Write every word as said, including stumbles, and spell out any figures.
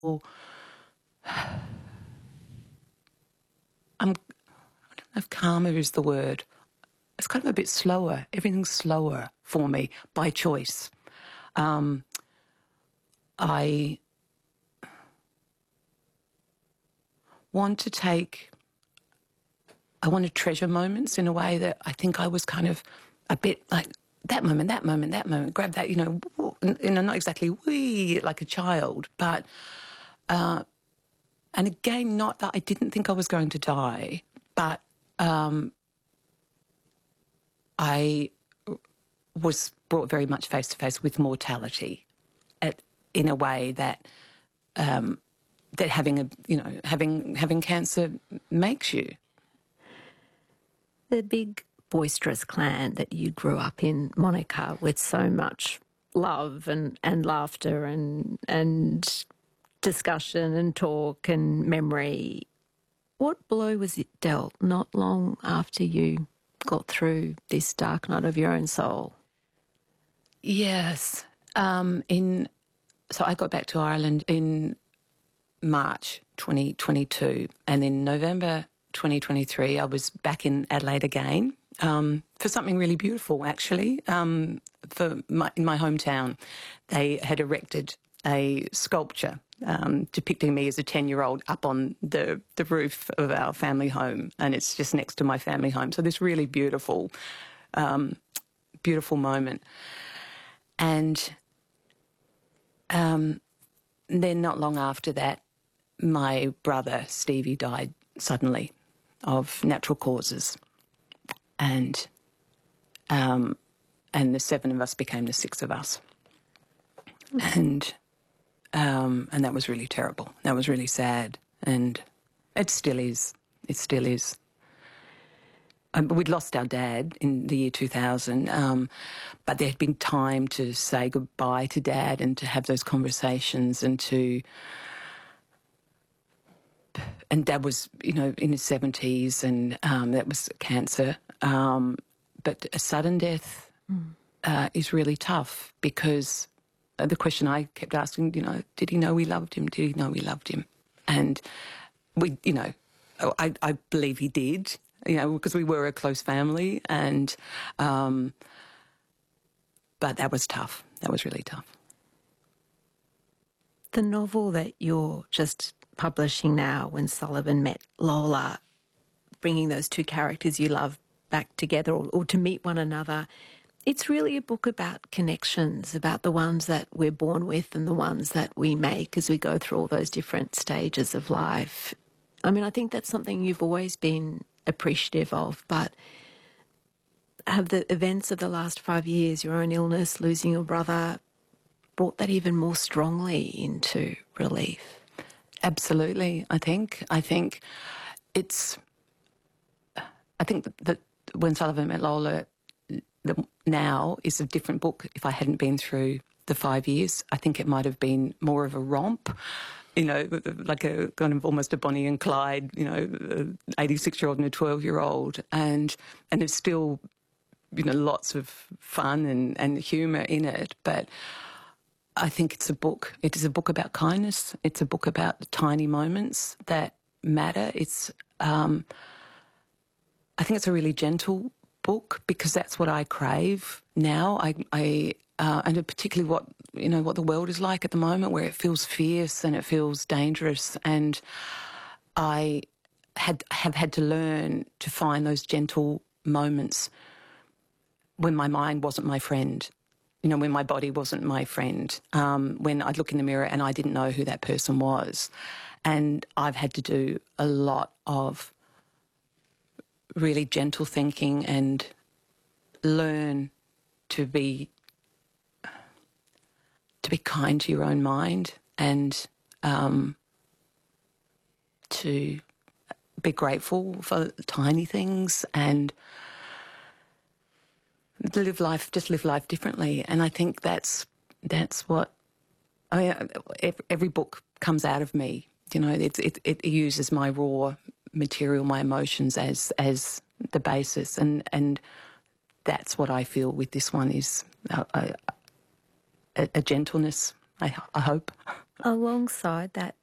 Well, I'm, I don't know if calmer is the word. It's kind of a bit slower. Everything's slower for me by choice. Um, I want to take, I want to treasure moments in a way that I think I was kind of a bit like that moment, that moment, that moment, grab that, you know, you know, not exactly wee like a child, but, uh, and again, not that I didn't think I was going to die, but um, I was brought very much face to face with mortality at, in a way that um, that having a you know having having cancer makes you. The big boisterous clan that you grew up in, Monica, with so much love and, and laughter and and discussion and talk and memory. What blow was it dealt not long after you got through this dark night of your own soul? Yes. Um, in so I got back to Ireland in March twenty twenty-two, and in November twenty twenty-three I was back in Adelaide again um, for something really beautiful, actually. Um, for my, in my hometown, they had erected a sculpture um, depicting me as a ten-year-old up on the, the roof of our family home, and it's just next to my family home. So this really beautiful, um, beautiful moment. And um, then not long after that, my brother Stevie died suddenly of natural causes, and um, and the seven of us became the six of us, and um, and that was really terrible. That was really sad, and it still is. It still is. Um, we'd lost our dad in the year two thousand, um, but there had been time to say goodbye to Dad and to have those conversations and to... And Dad was, you know, in his seventies, and um, that was cancer. Um, but a sudden death mm. uh, is really tough, because uh, the question I kept asking, you know, did he know we loved him? Did he know we loved him? And we, you know, I, I believe he did, you know, because we were a close family, and um, but that was tough. That was really tough. The novel that you're just publishing now, When Sullivan Met Lola, bringing those two characters you love back together, or, or to meet one another, it's really a book about connections, about the ones that we're born with and the ones that we make as we go through all those different stages of life. I mean, I think that's something you've always been appreciative of, but have the events of the last five years, your own illness, losing your brother, brought that even more strongly into relief? Absolutely, I think. I think it's... I think that, that When Sullivan Met Lola the, now is a different book. If I hadn't been through the five years, I think it might have been more of a romp, you know, like a kind of almost a Bonnie and Clyde, you know, an eighty-six-year-old and a twelve-year-old. And, and there's still, you know, lots of fun and, and humour in it. But I think it's a book. It is a book about kindness. It's a book about the tiny moments that matter. It's... Um, I think it's a really gentle book, because that's what I crave now. I, I uh, and particularly what you know what the world is like at the moment, where it feels fierce and it feels dangerous. And I had have had to learn to find those gentle moments when my mind wasn't my friend. You know, when my body wasn't my friend. Um, when I'd look in the mirror and I didn't know who that person was, and I've had to do a lot of really gentle thinking and learn to be to be kind to your own mind, and um, to be grateful for tiny things, and live life, just live life differently. And I think that's that's what I mean, every, every book comes out of me. You know, it, it it uses my raw material, my emotions as as the basis, and and that's what I feel with this one is a, a, a gentleness. I, I hope. Alongside that